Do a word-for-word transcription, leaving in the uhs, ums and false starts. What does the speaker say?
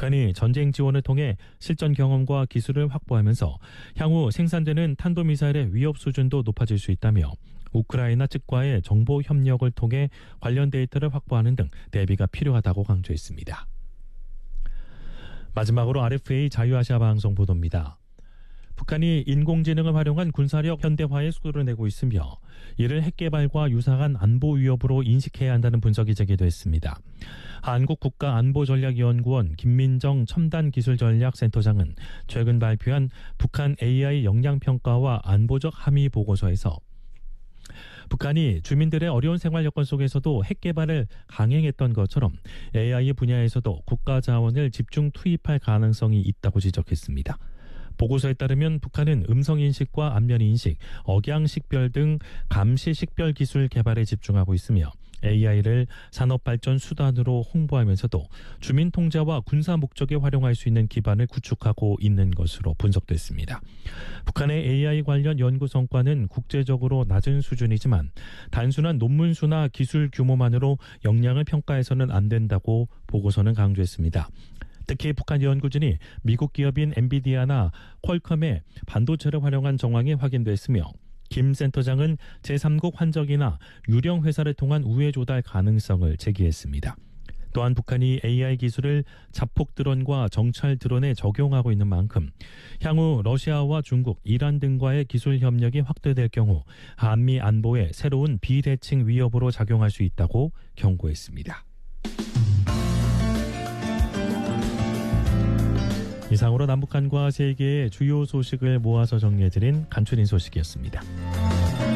북한이 전쟁 지원을 통해 실전 경험과 기술을 확보하면서 향후 생산되는 탄도미사일의 위협 수준도 높아질 수 있다며 우크라이나 측과의 정보 협력을 통해 관련 데이터를 확보하는 등 대비가 필요하다고 강조했습니다. 마지막으로 알에프에이 자유아시아 방송 보도입니다. 북한이 인공지능을 활용한 군사력 현대화에 속도를 내고 있으며 이를 핵 개발과 유사한 안보 위협으로 인식해야 한다는 분석이 제기됐습니다. 한국국가안보전략연구원 김민정 첨단기술전략센터장은 최근 발표한 북한 에이아이 역량평가와 안보적 함의 보고서에서 북한이 주민들의 어려운 생활 여건 속에서도 핵 개발을 강행했던 것처럼 에이아이 분야에서도 국가 자원을 집중 투입할 가능성이 있다고 지적했습니다. 보고서에 따르면 북한은 음성인식과 안면인식, 억양식별 등 감시식별 기술 개발에 집중하고 있으며 에이아이를 산업발전 수단으로 홍보하면서도 주민 통제와 군사 목적에 활용할 수 있는 기반을 구축하고 있는 것으로 분석됐습니다. 북한의 에이아이 관련 연구 성과는 국제적으로 낮은 수준이지만 단순한 논문 수나 기술 규모만으로 역량을 평가해서는 안 된다고 보고서는 강조했습니다. 특히 북한 연구진이 미국 기업인 엔비디아나 퀄컴의 반도체를 활용한 정황이 확인됐으며 김 센터장은 제삼국 환적이나 유령 회사를 통한 우회 조달 가능성을 제기했습니다. 또한 북한이 에이아이 기술을 자폭 드론과 정찰 드론에 적용하고 있는 만큼 향후 러시아와 중국, 이란 등과의 기술 협력이 확대될 경우 한미 안보에 새로운 비대칭 위협으로 작용할 수 있다고 경고했습니다. 이상으로 남북한과 세계의 주요 소식을 모아서 정리해드린 간추린 소식이었습니다.